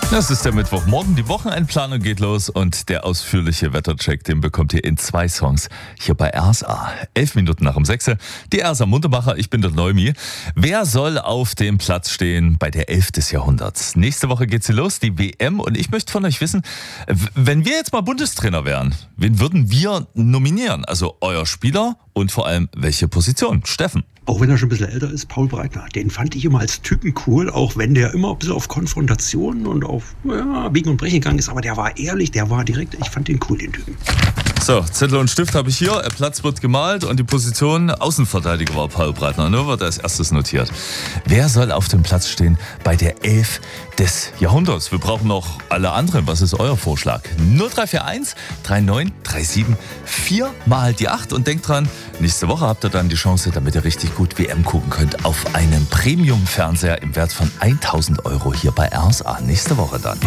Das ist der Mittwochmorgen, die Wochenendplanung geht los und der ausführliche Wettercheck, den bekommt ihr in 2 Songs hier bei RSA. 11 Minuten nach um 6. Die RSA Muntermacher, ich bin der Neumi. Wer soll auf dem Platz stehen bei der 11 des Jahrhunderts? Nächste Woche geht sie los, die WM, und ich möchte von euch wissen, wenn wir jetzt mal Bundestrainer wären, wen würden wir nominieren? Also euer Spieler und vor allem welche Position? Steffen. Auch wenn er schon ein bisschen älter ist, Paul Breitner, den fand ich immer als Typen cool, auch wenn der immer ein bisschen auf Konfrontationen und auf Biegen und Brechen gegangen ist, aber der war ehrlich, der war direkt, ich fand den cool, den Typen. So, Zettel und Stift habe ich hier, Platz wird gemalt und die Position Außenverteidiger war Paul Breitner, ne, wird als erstes notiert. Wer soll auf dem Platz stehen bei der 11 des Jahrhunderts? Wir brauchen noch alle anderen, was ist euer Vorschlag? 0341 39 37 4 mal die 8 und denkt dran, nächste Woche habt ihr dann die Chance, damit ihr richtig gut WM gucken könnt, auf einen Premium-Fernseher im Wert von 1.000 € hier bei RSA. Nächste Woche dann.